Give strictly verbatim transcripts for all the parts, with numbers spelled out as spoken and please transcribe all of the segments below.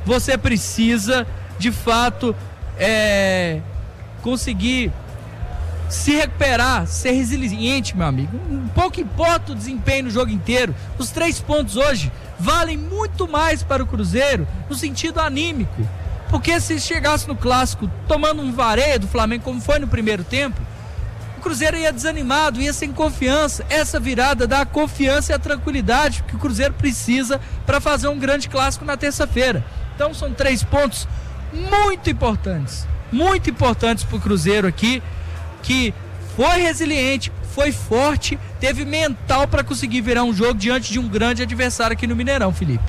você precisa, de fato, é, conseguir se recuperar, ser resiliente, meu amigo. Um pouco importa o desempenho no jogo inteiro. Os três pontos hoje valem muito mais para o Cruzeiro no sentido anímico. Porque se chegasse no clássico tomando um vareio do Flamengo, como foi no primeiro tempo, o Cruzeiro ia desanimado, ia sem confiança. Essa virada dá a confiança e a tranquilidade que o Cruzeiro precisa para fazer um grande clássico na terça-feira. Então são três pontos muito importantes, muito importantes para o Cruzeiro aqui, que foi resiliente, foi forte, teve mental para conseguir virar um jogo diante de um grande adversário aqui no Mineirão, Felipe.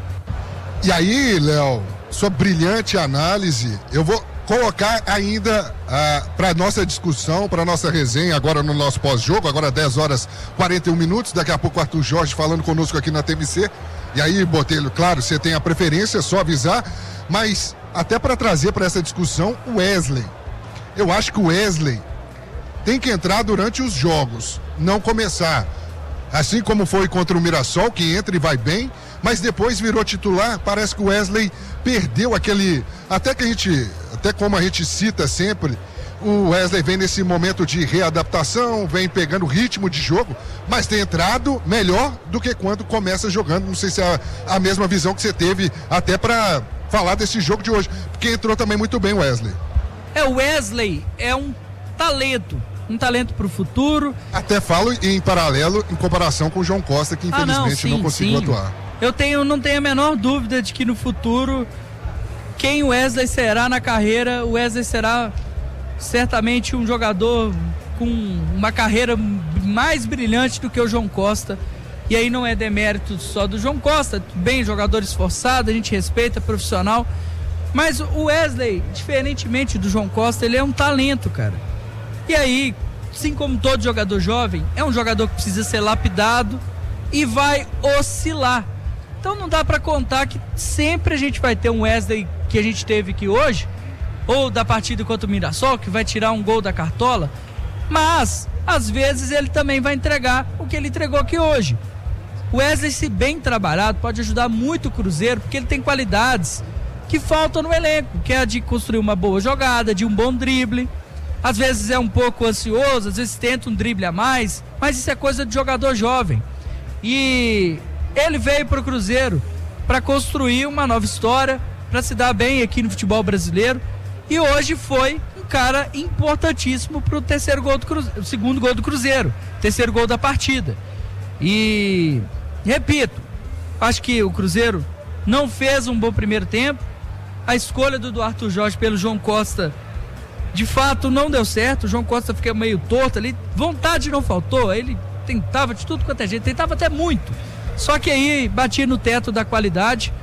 E aí, Léo, sua brilhante análise, eu vou colocar ainda ah, para nossa discussão, para nossa resenha agora no nosso pós-jogo, agora dez horas e quarenta e um minutos, daqui a pouco o Arthur Jorge falando conosco aqui na T M C. E aí, Botelho, claro, você tem a preferência, é só avisar, mas até para trazer para essa discussão o Wesley. Eu acho que o Wesley tem que entrar durante os jogos, não começar. Assim como foi contra o Mirassol, que entra e vai bem, mas depois virou titular. Parece que o Wesley perdeu aquele... Até que a gente, até como a gente cita sempre, o Wesley vem nesse momento de readaptação, vem pegando ritmo de jogo, mas tem entrado melhor do que quando começa jogando. Não sei se é a, a mesma visão que você teve até para falar desse jogo de hoje, porque entrou também muito bem o Wesley. É, o Wesley é um talento. Um talento para o futuro. Até falo em paralelo, em comparação com o João Costa, que infelizmente ah, não, sim, não conseguiu sim. atuar. Eu tenho, não tenho a menor dúvida de que no futuro, quem o Wesley será na carreira, o Wesley será certamente um jogador com uma carreira mais brilhante do que o João Costa. E aí não é demérito só do João Costa, bem, jogador esforçado, a gente respeita, profissional. Mas o Wesley, diferentemente do João Costa, ele é um talento, cara. E aí, assim como todo jogador jovem, é um jogador que precisa ser lapidado e vai oscilar. Então não dá para contar que sempre a gente vai ter um Wesley que a gente teve aqui hoje, ou da partida contra o Mirassol, que vai tirar um gol da cartola, mas às vezes ele também vai entregar o que ele entregou aqui hoje. O Wesley, se bem trabalhado, pode ajudar muito o Cruzeiro, porque ele tem qualidades que faltam no elenco, que é a de construir uma boa jogada, de um bom drible. Às vezes é um pouco ansioso, às vezes tenta um drible a mais, mas isso é coisa de jogador jovem. E ele veio para o Cruzeiro para construir uma nova história, para se dar bem aqui no futebol brasileiro. E hoje foi um cara importantíssimo para o terceiro gol do Cruzeiro, o segundo gol do Cruzeiro, terceiro gol da partida. E repito, acho que o Cruzeiro não fez um bom primeiro tempo. A escolha do Arthur Jorge pelo João Costa, de fato, não deu certo. O João Costa fica meio torto ali. Vontade não faltou. Ele tentava de tudo quanto é jeito. Tentava até muito. Só que aí batia no teto da qualidade.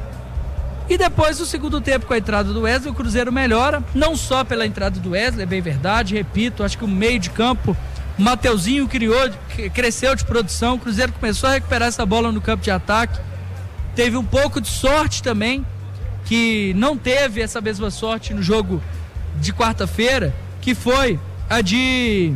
E depois, o segundo tempo, com a entrada do Wesley, o Cruzeiro melhora. Não só pela entrada do Wesley, é bem verdade. Repito, acho que o meio de campo, o Mateuzinho criou, cresceu de produção. O Cruzeiro começou a recuperar essa bola no campo de ataque. Teve um pouco de sorte também, que não teve essa mesma sorte no jogo de quarta-feira, que foi a de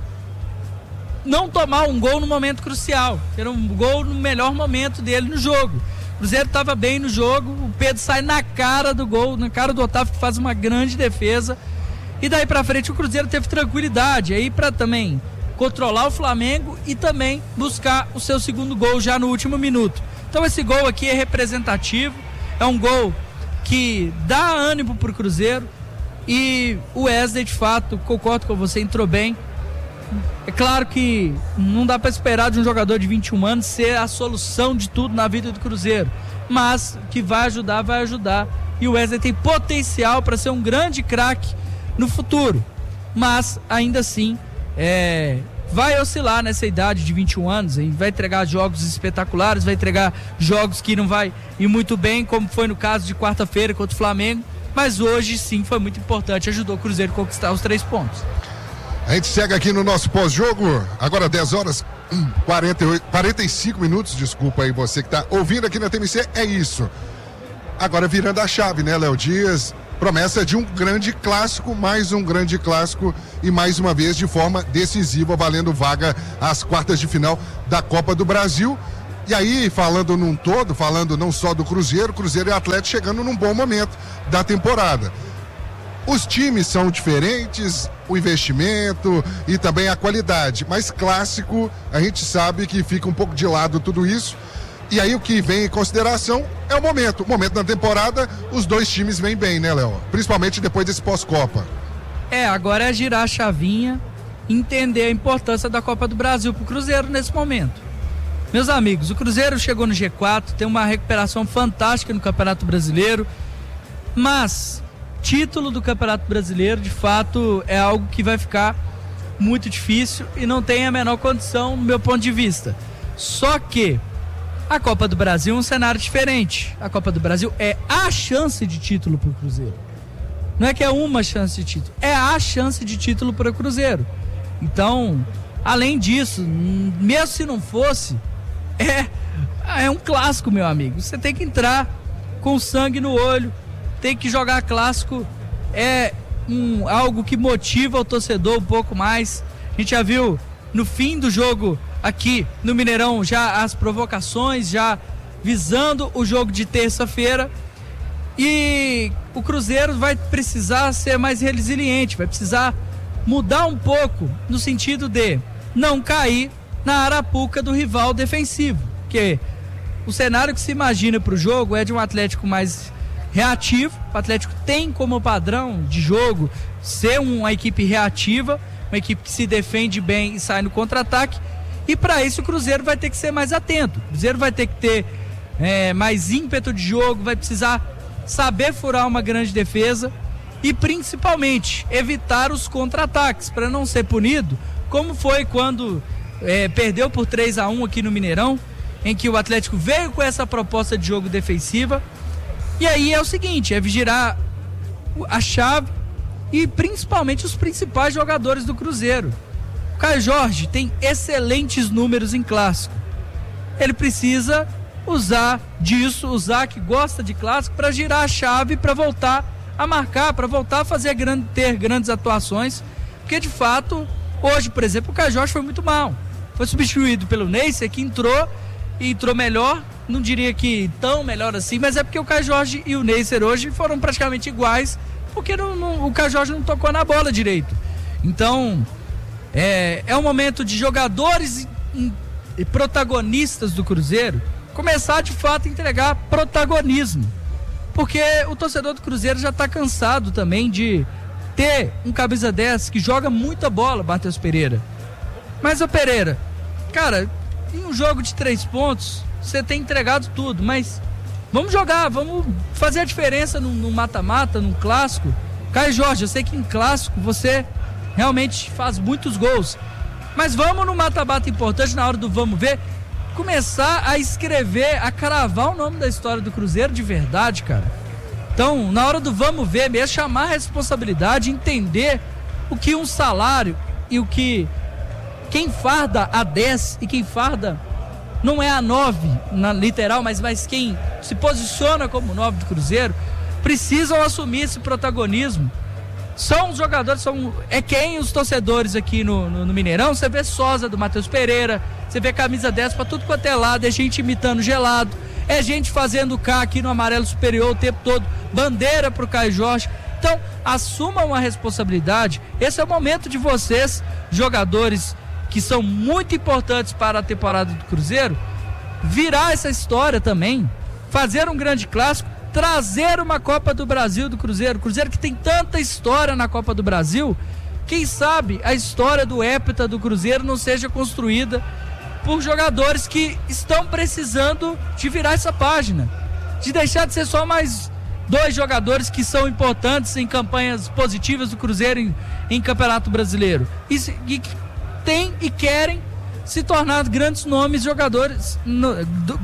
não tomar um gol no momento crucial. Era um gol no melhor momento dele no jogo. O Cruzeiro estava bem no jogo, o Pedro sai na cara do gol, na cara do Otávio, que faz uma grande defesa, e daí pra frente o Cruzeiro teve tranquilidade aí para também controlar o Flamengo e também buscar o seu segundo gol já no último minuto. Então esse gol aqui é representativo, é um gol que dá ânimo pro Cruzeiro. E o Wesley, de fato, concordo com você, entrou bem. É claro que não dá para esperar de um jogador de vinte e um anos ser a solução de tudo na vida do Cruzeiro, mas que vai ajudar, vai ajudar. E o Wesley tem potencial para ser um grande craque no futuro, mas ainda assim é, vai oscilar nessa idade de vinte e um anos, hein? Vai entregar jogos espetaculares, vai entregar jogos que não vai ir muito bem, como foi no caso de quarta-feira contra o Flamengo. Mas hoje sim foi muito importante, ajudou o Cruzeiro a conquistar os três pontos. A gente segue aqui no nosso pós-jogo, agora dez horas quarenta e oito, quarenta e cinco minutos, desculpa aí você que está ouvindo aqui na T M C, é isso. Agora virando a chave, né, Léo Dias? Promessa de um grande clássico, mais um grande clássico e mais uma vez de forma decisiva, valendo vaga às quartas de final da Copa do Brasil. E aí, falando num todo, falando não só do Cruzeiro, Cruzeiro e Atlético chegando num bom momento da temporada. Os times são diferentes, o investimento e também a qualidade, mas clássico, a gente sabe que fica um pouco de lado tudo isso. E aí o que vem em consideração é o momento. O momento da temporada, os dois times vêm bem, né, Léo? Principalmente depois desse pós-Copa. É, agora é girar a chavinha, entender a importância da Copa do Brasil pro Cruzeiro nesse momento. Meus amigos, o Cruzeiro chegou no G quatro, tem uma recuperação fantástica no Campeonato Brasileiro, mas título do Campeonato Brasileiro, de fato, é algo que vai ficar muito difícil e não tem a menor condição, no meu ponto de vista. Só que a Copa do Brasil é um cenário diferente. A Copa do Brasil é a chance de título para o Cruzeiro. Não é que é uma chance de título, é a chance de título para o Cruzeiro. Então, além disso, mesmo se não fosse, é, é um clássico, meu amigo. Você tem que entrar com sangue no olho, tem que jogar clássico, é um, algo que motiva o torcedor um pouco mais. A gente já viu no fim do jogo aqui no Mineirão já as provocações, já visando o jogo de terça-feira, e o Cruzeiro vai precisar ser mais resiliente, vai precisar mudar um pouco no sentido de não cair na arapuca do rival defensivo, porque o cenário que se imagina para o jogo é de um Atlético mais reativo. O Atlético tem como padrão de jogo ser uma equipe reativa, uma equipe que se defende bem e sai no contra-ataque, e para isso o Cruzeiro vai ter que ser mais atento. O Cruzeiro vai ter que ter é, mais ímpeto de jogo, vai precisar saber furar uma grande defesa e principalmente evitar os contra-ataques para não ser punido, como foi quando é, perdeu por três a um aqui no Mineirão, em que o Atlético veio com essa proposta de jogo defensiva. E aí é o seguinte, é vigiar a chave e principalmente os principais jogadores do Cruzeiro. O Caio Jorge tem excelentes números em clássico. Ele precisa usar disso, usar que gosta de clássico, para girar a chave, para voltar a marcar, para voltar a fazer grande, ter grandes atuações, porque de fato, hoje, por exemplo, o Caio Jorge foi muito mal. Foi substituído pelo Neisser, que entrou e entrou melhor, não diria que tão melhor assim, mas é porque o Caio Jorge e o Neisser hoje foram praticamente iguais, porque não, não, o Caio Jorge não tocou na bola direito. Então, é, é um momento de jogadores e protagonistas do Cruzeiro começar de fato a entregar protagonismo, porque o torcedor do Cruzeiro já está cansado também de ter um camisa dez que joga muita bola, Matheus Pereira. Mas o Pereira, cara, em um jogo de três pontos você tem entregado tudo, mas vamos jogar, vamos fazer a diferença no mata-mata, num clássico. Caio Jorge, eu sei que em clássico você realmente faz muitos gols, mas vamos no mata-mata importante, na hora do vamos ver, começar a escrever, a cravar o nome da história do Cruzeiro de verdade, cara. Então, na hora do vamos ver mesmo, chamar a responsabilidade, entender o que um salário e o que quem farda a dez e quem farda não é a nove na literal, mas, mas quem se posiciona como nove do Cruzeiro, precisam assumir esse protagonismo. São os jogadores, são, é quem os torcedores aqui no, no, no Mineirão. Você vê Sosa do Matheus Pereira, você vê camisa dez pra tudo quanto é lado, é gente imitando Gelado, é gente fazendo K aqui no amarelo superior o tempo todo, bandeira pro Caio Jorge. Então, assumam uma responsabilidade. Esse é o momento de vocês, jogadores que são muito importantes para a temporada do Cruzeiro, virar essa história também, fazer um grande clássico, trazer uma Copa do Brasil do Cruzeiro. Cruzeiro que tem tanta história na Copa do Brasil, quem sabe a história do hepta do Cruzeiro não seja construída por jogadores que estão precisando de virar essa página, de deixar de ser só mais dois jogadores que são importantes em campanhas positivas do Cruzeiro em, em Campeonato Brasileiro, e, e que tem e querem se tornar grandes nomes, jogadores no, do,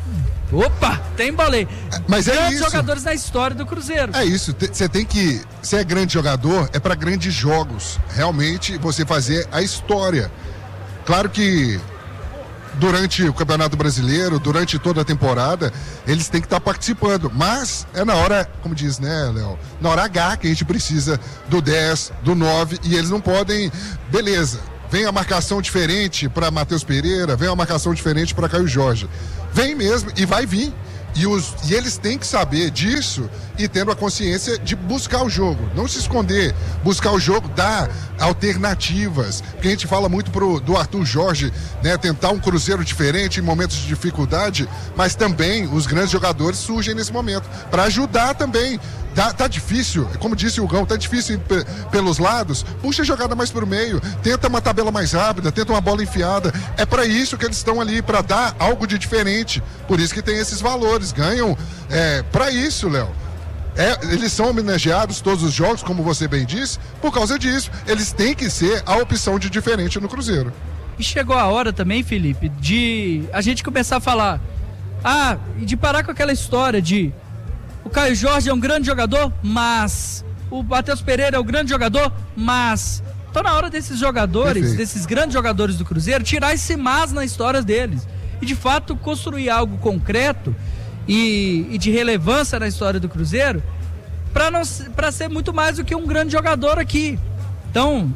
opa, tem embalei. Mas é grandes isso. Jogadores na história do Cruzeiro. É isso, você tem que, se é grande jogador, é para grandes jogos, realmente você fazer a história. Claro que durante o Campeonato Brasileiro, durante toda a temporada, eles têm que estar participando, mas é na hora, como diz, né, Léo, na hora H que a gente precisa do dez, do nove, e eles não podem, beleza, vem a marcação diferente para Matheus Pereira, vem a marcação diferente para Caio Jorge. Vem mesmo e vai vir. E, os, e eles têm que saber disso e tendo a consciência de buscar o jogo, não se esconder, buscar o jogo, dar alternativas, porque a gente fala muito pro, do Arthur Jorge, né, tentar um Cruzeiro diferente em momentos de dificuldade, mas também os grandes jogadores surgem nesse momento, para ajudar também. Tá, tá difícil, como disse o Gão, tá difícil p- pelos lados, puxa a jogada mais pro meio, tenta uma tabela mais rápida, tenta uma bola enfiada, é para isso que eles estão ali, para dar algo de diferente, por isso que tem esses valores, ganham é, para isso, Léo. É, eles são homenageados todos os jogos, como você bem disse, por causa disso, eles têm que ser a opção de diferente no Cruzeiro. E chegou a hora também, Felipe, de a gente começar a falar, ah, e de parar com aquela história de o Caio Jorge é um grande jogador, mas o Matheus Pereira é um grande jogador, mas então na hora desses jogadores, Perfeito. desses grandes jogadores do Cruzeiro, tirar esse mas na história deles e de fato construir algo concreto e, e de relevância na história do Cruzeiro para não para ser muito mais do que um grande jogador aqui. Então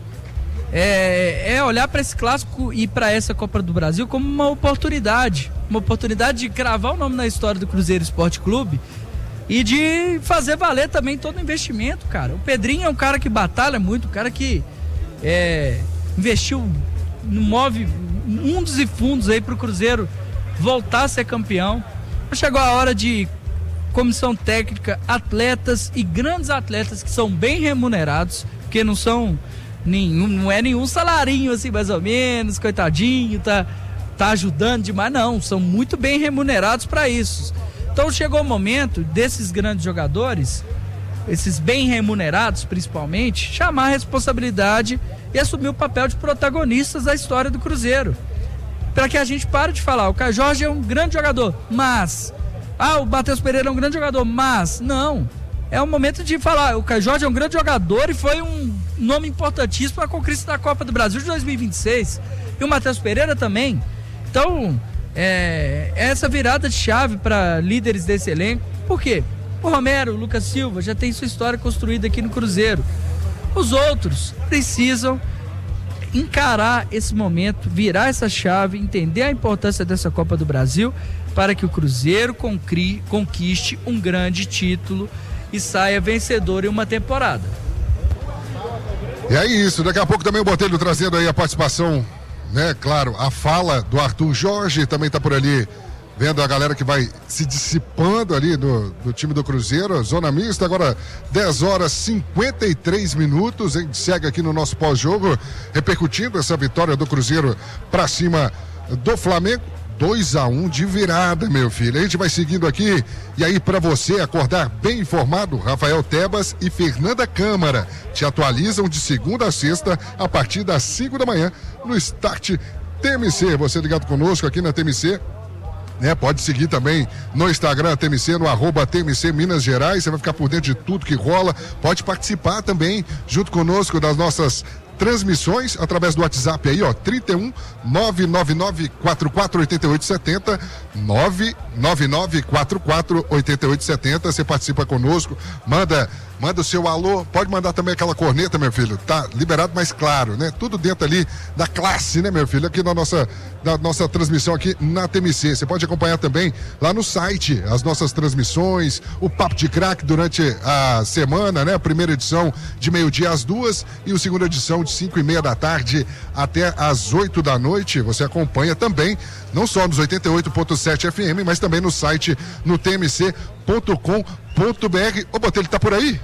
é, é olhar para esse clássico e para essa Copa do Brasil como uma oportunidade, uma oportunidade de cravar o nome na história do Cruzeiro Esporte Clube e de fazer valer também todo o investimento, cara. O Pedrinho é um cara que batalha muito, um cara que é, investiu, move mundos e fundos aí pro Cruzeiro voltar a ser campeão. Chegou a hora de comissão técnica, atletas e grandes atletas que são bem remunerados, porque não são nenhum, não é nenhum salarinho assim mais ou menos, coitadinho, tá, tá ajudando demais, não, são muito bem remunerados para isso. Então chegou o momento desses grandes jogadores, esses bem remunerados principalmente, chamar a responsabilidade e assumir o papel de protagonistas da história do Cruzeiro. Para que a gente pare de falar, o Caio Jorge é um grande jogador, mas... Ah, o Matheus Pereira é um grande jogador, mas... Não, é o momento de falar, o Caio Jorge é um grande jogador e foi um nome importantíssimo para a conquista da Copa do Brasil de dois mil e vinte e seis. E o Matheus Pereira também. Então... É, essa virada de chave para líderes desse elenco. Por quê? O Romero, o Lucas Silva já tem sua história construída aqui no Cruzeiro. Os outros precisam encarar esse momento, virar essa chave, entender a importância dessa Copa do Brasil para que o Cruzeiro conquiste um grande título e saia vencedor em uma temporada. E é isso, daqui a pouco também o Botelho trazendo aí a participação, né, claro, a fala do Arthur Jorge também tá por ali, vendo a galera que vai se dissipando ali do, do time do Cruzeiro, zona mista, agora dez horas e cinquenta e três minutos, a gente segue aqui no nosso pós-jogo, repercutindo essa vitória do Cruzeiro pra cima do Flamengo, dois a um de virada, meu filho. A gente vai seguindo aqui, e aí para você acordar bem informado, Rafael Tebas e Fernanda Câmara te atualizam de segunda a sexta, a partir das cinco da manhã, no Start T M C. Você ligado conosco aqui na T M C, né? Pode seguir também no Instagram T M C, no arroba T M C Minas Gerais, você vai ficar por dentro de tudo que rola. Pode participar também junto conosco das nossas transmissões através do WhatsApp aí, ó, trinta e um, nove nove nove, quatro quatro oito oito sete zero, nove nove nove, quatro quatro oito oito sete zero. Você participa conosco, manda manda o seu alô, pode mandar também aquela corneta, meu filho, tá liberado, mas claro, né, tudo dentro ali da classe, né, meu filho, aqui na nossa, na nossa transmissão aqui na T M C. Você pode acompanhar também lá no site as nossas transmissões, o Papo de Craque durante a semana, né, a primeira edição de meio-dia às duas e a segunda edição de cinco e meia da tarde até às oito da noite. Você acompanha também, não só nos oitenta e oito ponto sete F M, mas também no site no T M C ponto com ponto B R. Ô, Botelho, tá por aí?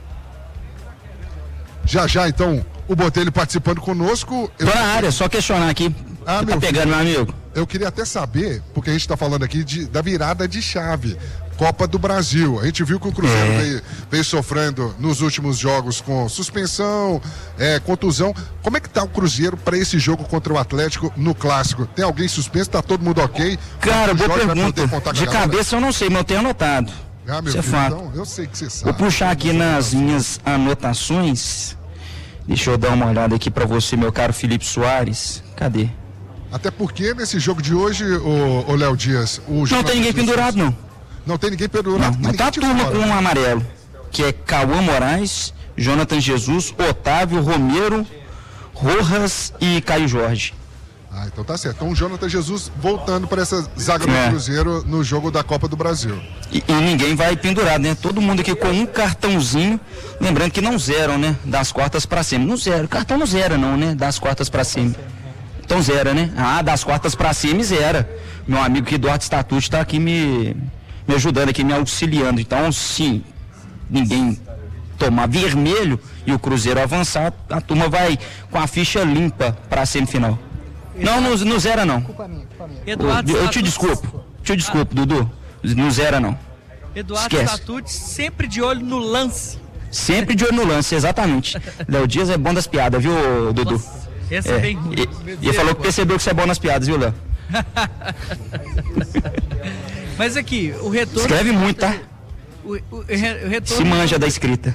Já já, então, o Botelho participando conosco. Tô na área, só questionar aqui. Ah, tá pegando, meu amigo? Eu queria até saber, porque a gente tá falando aqui de, da virada de chave. Copa do Brasil. A gente viu que o Cruzeiro é. veio, veio sofrendo nos últimos jogos com suspensão, é, contusão. Como é que tá o Cruzeiro para esse jogo contra o Atlético no Clássico? Tem alguém suspenso? Tá todo mundo ok? Cara, boa pergunta. De cabeça eu não sei, mas eu tenho anotado. Ah, meu Isso filho, é fato. Então, eu sei que você sabe. Vou puxar aqui nas minhas anotações. Deixa eu dar uma olhada aqui para você, meu caro Felipe Soares. Cadê? Até porque nesse jogo de hoje, o Léo Dias... O não tem ninguém pendurado, não. Não tem ninguém pendurado. Não, mas tá turma com um amarelo, que é Cauã Moraes, Jonathan Jesus, Otávio, Romero, Rojas e Caio Jorge. Ah, então tá certo. Então o Jonathan Jesus voltando para essa zaga do É. Cruzeiro no jogo da Copa do Brasil. E, e ninguém vai pendurado, né? Todo mundo aqui com um cartãozinho, lembrando que não zeram, né? Das quartas pra cima. Não zero, cartão não zera não, né? Das quartas pra cima. Então zera, né? Ah, das quartas pra cima zera. Meu amigo Eduardo Statucci tá aqui me, me ajudando aqui, me auxiliando. Então, se ninguém tomar vermelho e o Cruzeiro avançar, a turma vai com a ficha limpa pra semifinal. Não, não, não zera não. Eduardo Eu, eu te Statucci- desculpo. Te desculpo, Dudu. Não zera não. Eduardo Esquece. Statucci sempre de olho no lance. Sempre de olho no lance, exatamente. Léo Dias é bom das piadas, viu, Dudu? Nossa, essa é, É, bem ruim. e, e falou que percebeu que você é bom nas piadas, viu, Léo? Mas aqui, o retorno. Escreve muito, tá? O, o, o re- o retorno Se manja da escrita.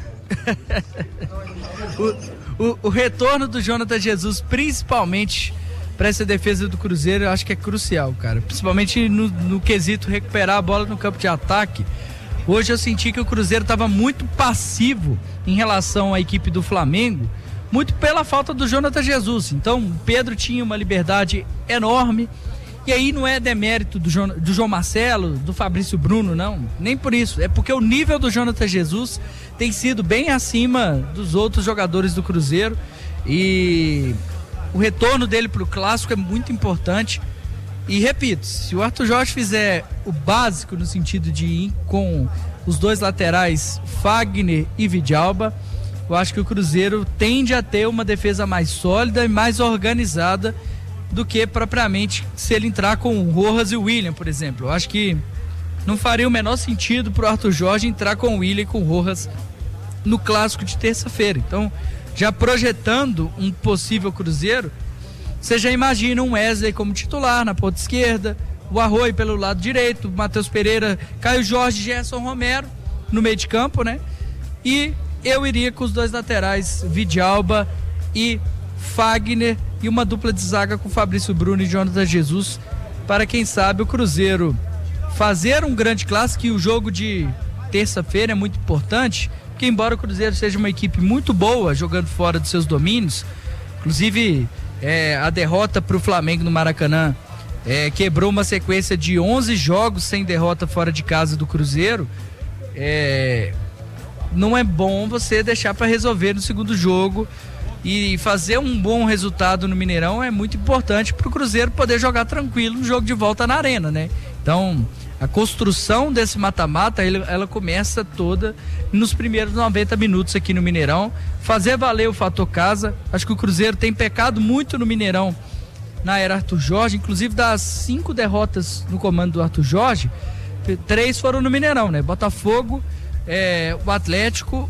O, o, o retorno do Jonathan Jesus, principalmente para essa defesa do Cruzeiro, eu acho que é crucial, cara. Principalmente no, no quesito recuperar a bola no campo de ataque. Hoje eu senti que o Cruzeiro estava muito passivo em relação à equipe do Flamengo, muito pela falta do Jonathan Jesus. Então, o Pedro tinha uma liberdade enorme. E aí não é demérito do, João, do João Marcelo, do Fabrício Bruno, não. Nem por isso. É porque o nível do Jonathan Jesus tem sido bem acima dos outros jogadores do Cruzeiro. E o retorno dele para o Clássico é muito importante. E repito, se o Arthur Jorge fizer o básico no sentido de ir com os dois laterais, Fagner e Vidalba, eu acho que o Cruzeiro tende a ter uma defesa mais sólida e mais organizada do que propriamente se ele entrar com o Rojas e o William, por exemplo. Eu acho que não faria o menor sentido pro Arthur Jorge entrar com o William e com o Rojas no Clássico de terça-feira. Então, já projetando um possível Cruzeiro, você já imagina um Wesley como titular na ponta esquerda, o Arroio pelo lado direito, Matheus Pereira, Caio Jorge, Gerson Romero no meio de campo, né? E eu iria com os dois laterais, Vidalba e Fagner, e uma dupla de zaga com Fabrício Bruno e Jonathan Jesus, para quem sabe o Cruzeiro fazer um grande clássico. E o jogo de terça-feira é muito importante, porque embora o Cruzeiro seja uma equipe muito boa jogando fora dos seus domínios, inclusive é, a derrota para o Flamengo no Maracanã é, quebrou uma sequência de onze jogos sem derrota fora de casa do Cruzeiro. É, não é bom você deixar para resolver no segundo jogo. E fazer um bom resultado no Mineirão é muito importante para o Cruzeiro poder jogar tranquilo no jogo de volta na Arena, né? Então, a construção desse mata-mata, ela começa toda nos primeiros noventa minutos aqui no Mineirão. Fazer valer o fator casa. Acho que o Cruzeiro tem pecado muito no Mineirão na era Arthur Jorge. Inclusive, das cinco derrotas no comando do Arthur Jorge, três foram no Mineirão, né? Botafogo, é, o Atlético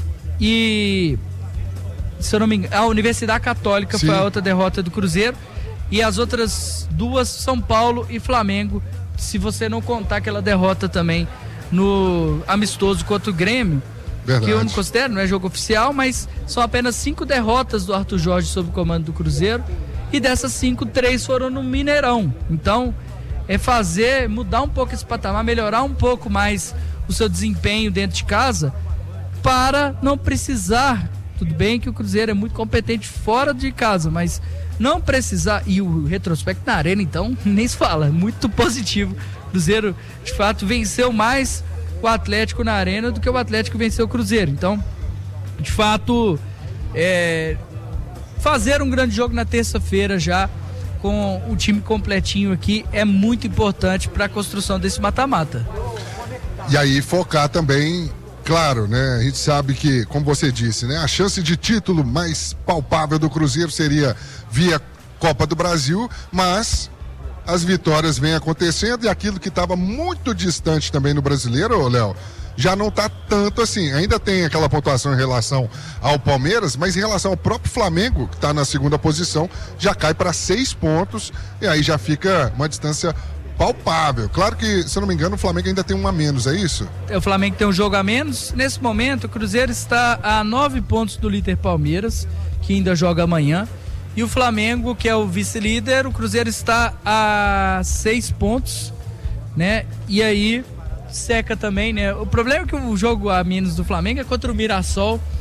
e... se eu não me engano, a Universidade Católica. Sim. Foi a outra derrota do Cruzeiro, e as outras duas, São Paulo e Flamengo, se você não contar aquela derrota também no amistoso contra o Grêmio. Verdade. Que eu não considero, não é jogo oficial, mas são apenas cinco derrotas do Arthur Jorge sob o comando do Cruzeiro, e dessas cinco, três foram no Mineirão. Então é fazer, mudar um pouco esse patamar, melhorar um pouco mais o seu desempenho dentro de casa, para não precisar. Tudo bem que o Cruzeiro é muito competente fora de casa, mas não precisar. E o retrospecto na Arena, então, nem se fala. Muito positivo. O Cruzeiro, de fato, venceu mais o Atlético na Arena do que o Atlético venceu o Cruzeiro. Então, de fato, é, fazer um grande jogo na terça-feira já, com o time completinho aqui, é muito importante para a construção desse mata-mata. E aí, focar também. Claro, né? A gente sabe que, como você disse, né? A chance de título mais palpável do Cruzeiro seria via Copa do Brasil, mas as vitórias vêm acontecendo e aquilo que estava muito distante também no Brasileiro, Léo, já não está tanto assim. Ainda tem aquela pontuação em relação ao Palmeiras, mas em relação ao próprio Flamengo, que está na segunda posição, já cai para seis pontos e aí já fica uma distância palpável. Claro que, se eu não me engano, o Flamengo ainda tem um a menos, é isso? O Flamengo tem um jogo a menos. Nesse momento, o Cruzeiro está a nove pontos do líder Palmeiras, que ainda joga amanhã. E o Flamengo, que é o vice-líder, o Cruzeiro está a seis pontos, né? E aí, seca também, né? O problema é que o jogo a menos do Flamengo é contra o Mirassol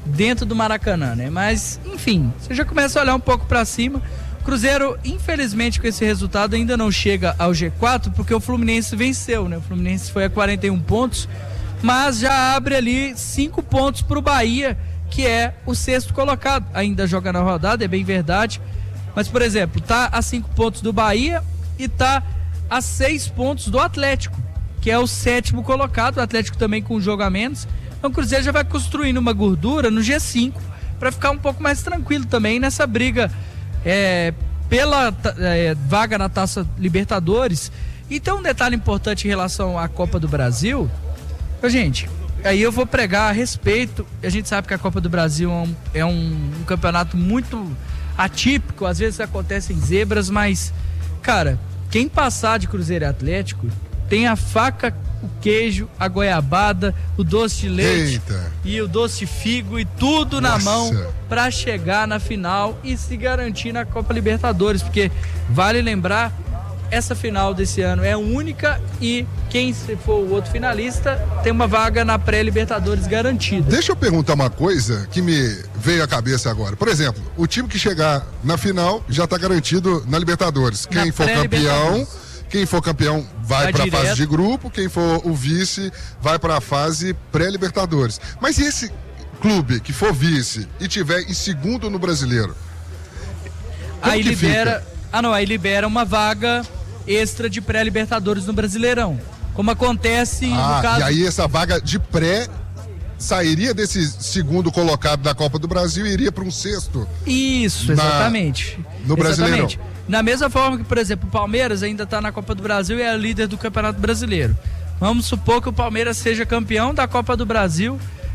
dentro do Maracanã, né? Mas, enfim, você já começa a olhar um pouco para cima. Cruzeiro, infelizmente, com esse resultado ainda não chega ao G quatro, porque o Fluminense venceu, né? O Fluminense foi a quarenta e um pontos, mas já abre ali cinco pontos para o Bahia, que é o sexto colocado. Ainda joga na rodada, é bem verdade. Mas, por exemplo, tá a cinco pontos do Bahia e tá a seis pontos do Atlético, que é o sétimo colocado. O Atlético também com um jogo a menos. Então o Cruzeiro já vai construindo uma gordura no G cinco para ficar um pouco mais tranquilo também nessa briga é, pela é, vaga na Taça Libertadores. E tem um detalhe importante em relação à Copa do Brasil. Ô, gente, aí eu vou pregar a respeito. A gente sabe que a Copa do Brasil é um, é um, um campeonato muito atípico, às vezes acontecem zebras, mas, cara, quem passar de Cruzeiro e Atlético tem a faca, o queijo, a goiabada, o doce de leite Eita. e o doce de figo e tudo Nossa. na mão para chegar na final e se garantir na Copa Libertadores, porque vale lembrar, essa final desse ano é única e quem se for o outro finalista tem uma vaga na pré-Libertadores garantida. Deixa eu perguntar uma coisa que me veio à cabeça agora. Por exemplo, o time que chegar na final já está garantido na Libertadores. Quem na for campeão, quem for campeão vai para a fase de grupo, quem for o vice vai para a fase pré-Libertadores. Mas e esse clube que for vice e tiver em segundo no Brasileiro? Como aí que libera, fica? ah não, aí libera uma vaga extra de pré-Libertadores no Brasileirão, como acontece ah, no caso... E aí essa vaga de pré sairia desse segundo colocado da Copa do Brasil e iria para um sexto. Isso, exatamente. Na, no Brasileirão. Exatamente. Na mesma forma que, por exemplo, o Palmeiras ainda está na Copa do Brasil e é líder do Campeonato Brasileiro. Vamos supor que o Palmeiras seja campeão da Copa do Brasil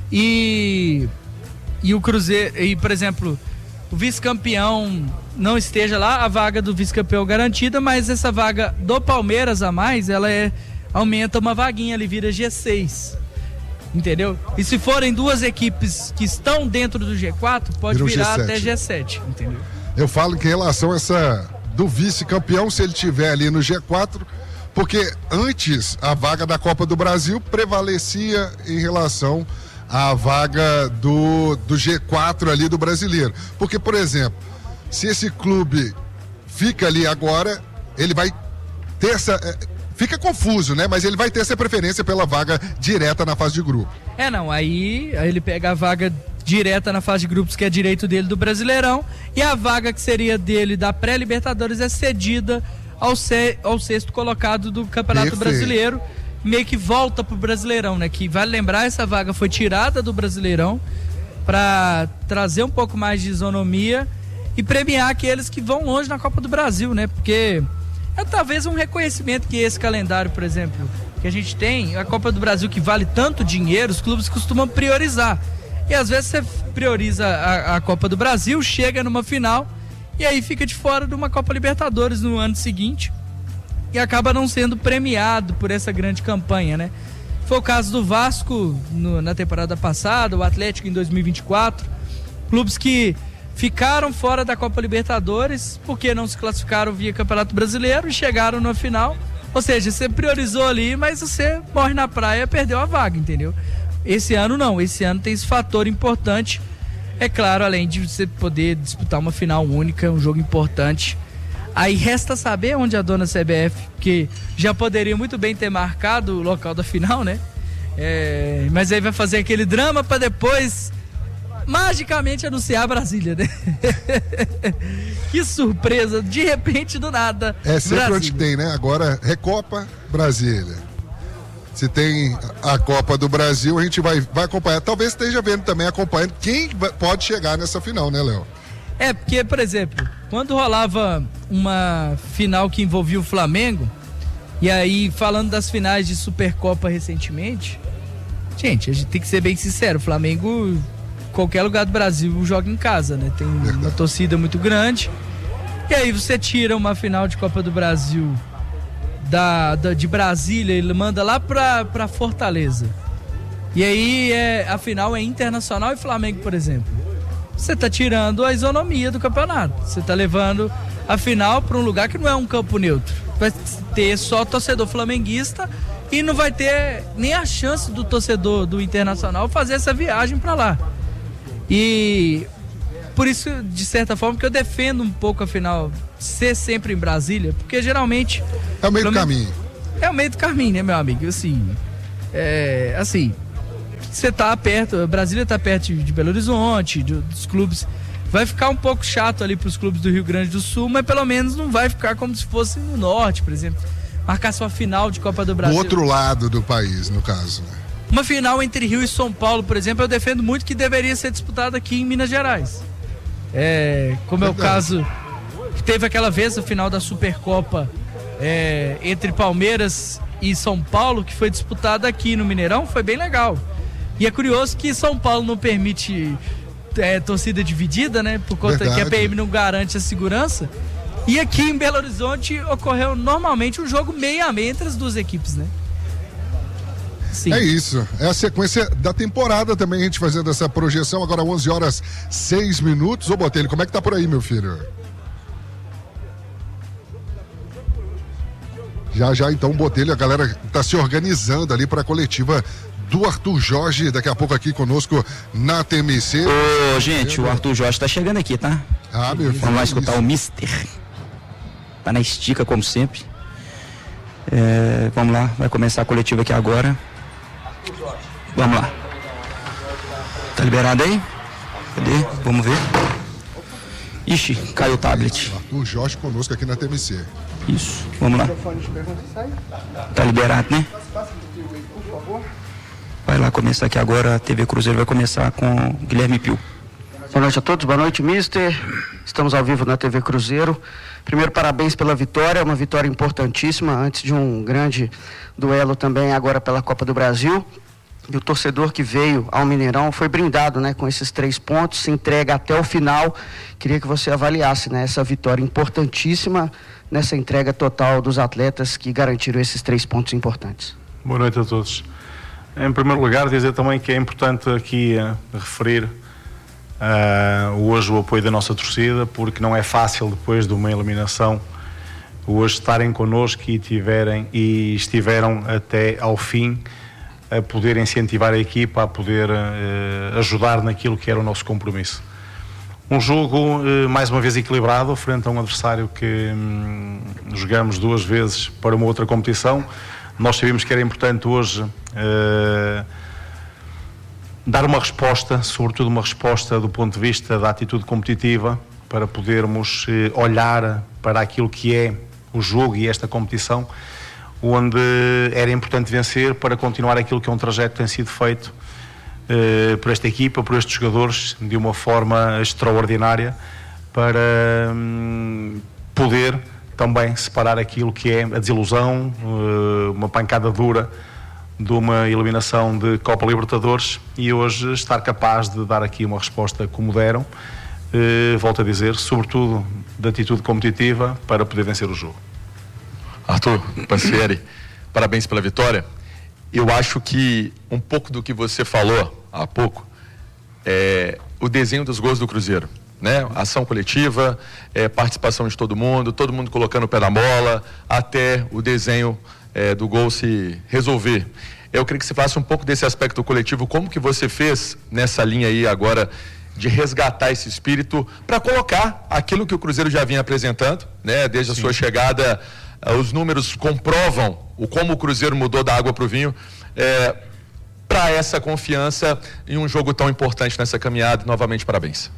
e, e o Cruzeiro, e, por exemplo, o vice-campeão não esteja lá, a vaga do vice-campeão garantida, mas essa vaga do Palmeiras a mais, ela é, aumenta uma vaguinha, ele vira G seis, entendeu? E se forem duas equipes que estão dentro do G quatro, pode Vira virar G sete. Até G sete, entendeu? Eu falo que em relação a essa do vice-campeão, se ele tiver ali no G quatro, porque antes a vaga da Copa do Brasil prevalecia em relação à vaga do, do G quatro ali do Brasileiro. Porque, por exemplo, se esse clube fica ali agora, ele vai ter essa... Fica confuso, né? Mas ele vai ter essa preferência pela vaga direta na fase de grupo. É, não, aí, aí ele pega a vaga direta na fase de grupos, que é direito dele do Brasileirão, e a vaga que seria dele da pré-Libertadores é cedida ao, se, ao sexto colocado do Campeonato Perfeito. Brasileiro, meio que volta pro Brasileirão, né? Que vale lembrar, essa vaga foi tirada do Brasileirão para trazer um pouco mais de isonomia e premiar aqueles que vão longe na Copa do Brasil, né? Porque é talvez um reconhecimento que esse calendário, por exemplo, que a gente tem, a Copa do Brasil que vale tanto dinheiro, os clubes costumam priorizar. E às vezes você prioriza a, a Copa do Brasil, chega numa final e aí fica de fora de uma Copa Libertadores no ano seguinte e acaba não sendo premiado por essa grande campanha, né? Foi o caso do Vasco no, na temporada passada, o Atlético em dois mil e vinte e quatro, clubes que ficaram fora da Copa Libertadores porque não se classificaram via Campeonato Brasileiro e chegaram na final. Ou seja, você priorizou ali, mas você morre na praia e perdeu a vaga, entendeu? Esse ano não, esse ano tem esse fator importante. É claro, além de você poder disputar uma final única, um jogo importante. Aí resta saber onde a dona C B F, que já poderia muito bem ter marcado o local da final, né? É, mas aí vai fazer aquele drama para depois magicamente anunciar Brasília, né? Que surpresa, de repente, do nada. É sempre Brasília. Onde tem, né? Agora, Recopa, Brasília. Se tem a Copa do Brasil, a gente vai, vai acompanhar. Talvez esteja vendo também, acompanhando quem pode chegar nessa final, né, Léo? É, porque, por exemplo, quando rolava uma final que envolvia o Flamengo, e aí falando das finais de Supercopa recentemente, gente, a gente tem que ser bem sincero, o Flamengo, qualquer lugar do Brasil, joga em casa, né? Tem Verdade. Uma torcida muito grande, e aí você tira uma final de Copa do Brasil Da, da, de Brasília, ele manda lá pra, pra Fortaleza. E aí é, a final é Internacional e Flamengo, por exemplo. Você tá tirando a isonomia do campeonato. Você tá levando a final pra um lugar que não é um campo neutro. Vai ter só torcedor flamenguista e não vai ter nem a chance do torcedor do Internacional fazer essa viagem pra lá. E por isso, de certa forma, que eu defendo um pouco a final ser sempre em Brasília, porque geralmente... É o meio do caminho. É o meio do caminho, né, meu amigo? Assim, é, assim, você tá perto, Brasília tá perto de Belo Horizonte, de, dos clubes. Vai ficar um pouco chato ali pros clubes do Rio Grande do Sul, mas pelo menos não vai ficar como se fosse no norte, por exemplo. Marcar sua final de Copa do Brasil. Do outro lado do país, no caso, né? Uma final entre Rio e São Paulo, por exemplo, eu defendo muito que deveria ser disputada aqui em Minas Gerais. É, como é o caso, teve aquela vez a final da Supercopa é, entre Palmeiras e São Paulo, que foi disputada aqui no Mineirão, foi bem legal. E é curioso que São Paulo não permite é, torcida dividida, né? Por conta Verdade. que a P M não garante a segurança. E aqui em Belo Horizonte ocorreu normalmente um jogo meio a meio entre as duas equipes, né? Sim. É isso, é a sequência da temporada também, a gente fazendo essa projeção, agora onze horas, seis minutos. Ô Botelho, como é que tá por aí, meu filho? Já, já, então, Botelho, a galera tá se organizando ali para a coletiva do Arthur Jorge, daqui a pouco aqui conosco na T M C. Ô, gente, o Arthur Jorge tá chegando aqui, tá? Ah, meu filho. Vamos lá escutar isso. O Mister. Tá na estica, como sempre. É, vamos lá, vai começar a coletiva aqui agora. Vamos lá. Tá liberado aí? Cadê? Vamos ver. Ixi, caiu o tablet. Arthur Jorge conosco aqui na T M C. Isso, vamos lá. Tá liberado, né? Vai lá começar aqui agora, a T V Cruzeiro vai começar com Guilherme Pio. Boa noite a todos, boa noite, mister. Estamos ao vivo na T V Cruzeiro. Primeiro, parabéns pela vitória, uma vitória importantíssima, antes de um grande duelo também agora pela Copa do Brasil. E o torcedor que veio ao Mineirão foi brindado, né, com esses três pontos, se entrega até o final. Queria que você avaliasse, né, essa vitória importantíssima nessa entrega total dos atletas que garantiram esses três pontos importantes. Boa noite a todos. Em primeiro lugar, dizer também que é importante aqui uh, referir uh, hoje o apoio da nossa torcida, porque não é fácil depois de uma eliminação hoje estarem connosco e, tiverem, e estiveram até ao fim a poder incentivar a equipa, a poder uh, ajudar naquilo que era o nosso compromisso. Um jogo uh, mais uma vez equilibrado, frente a um adversário que um, jogamos duas vezes para uma outra competição. Nós sabíamos que era importante hoje uh, dar uma resposta, sobretudo uma resposta do ponto de vista da atitude competitiva, para podermos uh, olhar para aquilo que é o jogo e esta competição, onde era importante vencer para continuar aquilo que é um trajeto que tem sido feito uh, por esta equipa, por estes jogadores, de uma forma extraordinária, para um, poder também separar aquilo que é a desilusão, uh, uma pancada dura de uma eliminação de Copa Libertadores, e hoje estar capaz de dar aqui uma resposta como deram, uh, volto a dizer, sobretudo de atitude competitiva, para poder vencer o jogo. Arthur Pansieri, parabéns pela vitória. Eu acho que um pouco do que você falou há pouco é o desenho dos gols do Cruzeiro, né? Ação coletiva, é, participação de todo mundo, todo mundo colocando o pé na bola, até o desenho é, do gol se resolver. Eu queria que você falasse um pouco desse aspecto coletivo, como que você fez nessa linha aí agora de resgatar esse espírito para colocar aquilo que o Cruzeiro já vinha apresentando, né? Desde a Sim. sua chegada. Os números comprovam o como o Cruzeiro mudou da água para o vinho, é, para essa confiança em um jogo tão importante nessa caminhada. Novamente, parabéns.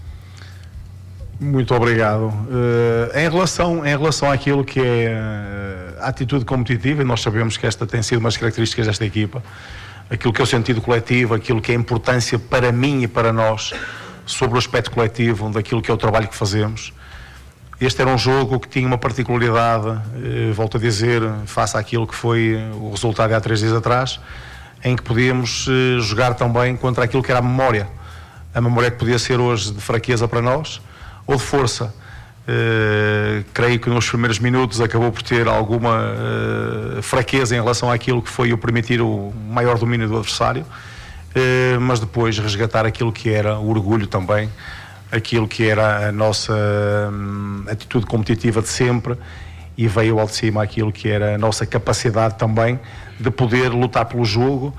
Muito obrigado. Uh, em relação, em relação àquilo que é uh, a atitude competitiva, e nós sabemos que esta tem sido uma das características desta equipa, aquilo que é o sentido coletivo, aquilo que é a importância para mim e para nós sobre o aspecto coletivo daquilo que é o trabalho que fazemos. Este era um jogo que tinha uma particularidade, eh, volto a dizer, face àquilo que foi o resultado há três dias atrás, em que podíamos eh, jogar também contra aquilo que era a memória. A memória que podia ser hoje de fraqueza para nós, ou de força. Eh, creio que nos primeiros minutos acabou por ter alguma eh, fraqueza em relação àquilo que foi o permitir o maior domínio do adversário, eh, mas depois resgatar aquilo que era o orgulho também, aquilo que era a nossa hum, atitude competitiva de sempre, e veio ao de cima aquilo que era a nossa capacidade também de poder lutar pelo jogo,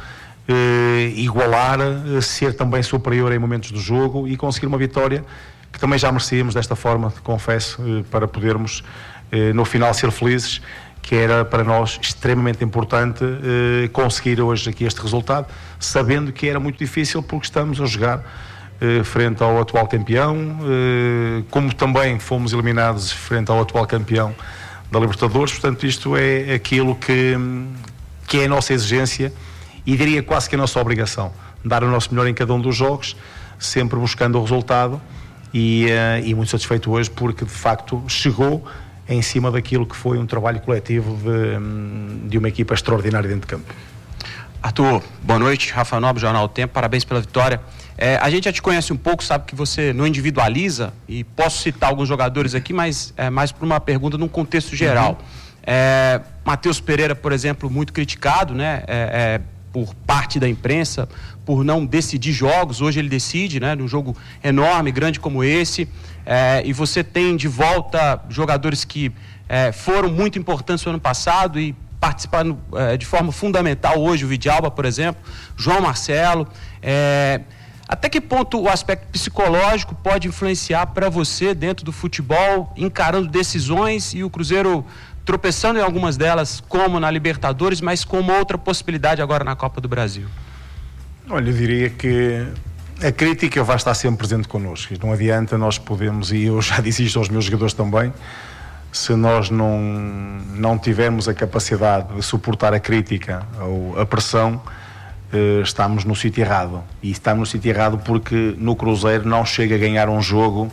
eh, igualar, eh, ser também superior em momentos do jogo e conseguir uma vitória que também já merecíamos desta forma, confesso, eh, para podermos eh, no final ser felizes, que era para nós extremamente importante eh, conseguir hoje aqui este resultado, sabendo que era muito difícil porque estamos a jogar eh, frente ao atual campeão, eh, como também fomos eliminados frente ao atual campeão da Libertadores. Portanto, isto é aquilo que, que é a nossa exigência e diria quase que a nossa obrigação, dar o nosso melhor em cada um dos jogos, sempre buscando o resultado e, uh, e muito satisfeito hoje porque de facto chegou em cima daquilo que foi um trabalho coletivo de, de uma equipa extraordinária dentro de campo. Arthur, boa noite, Rafa Nobre, Jornal do Tempo, parabéns pela vitória. É, a gente já te conhece um pouco, sabe que você não individualiza, e posso citar alguns jogadores aqui, mas é mais por uma pergunta num contexto geral. Uhum. É, Matheus Pereira, por exemplo, muito criticado, né, é, é, por parte da imprensa, por não decidir jogos. Hoje ele decide, né, num jogo enorme, grande como esse, é, e você tem de volta jogadores que é, foram muito importantes no ano passado e participando é, de forma fundamental hoje, o Vidalba, por exemplo, João Marcelo. É, até que ponto o aspecto psicológico pode influenciar para você dentro do futebol, encarando decisões e o Cruzeiro tropeçando em algumas delas, como na Libertadores, mas com uma outra possibilidade agora na Copa do Brasil? Olha, eu diria que a crítica vai estar sempre presente connosco. Não adianta, nós podemos, e eu já disse isto aos meus jogadores também, se nós não, não tivermos a capacidade de suportar a crítica ou a pressão, eh, estamos no sítio errado. E estamos no sítio errado porque no Cruzeiro não chega a ganhar um jogo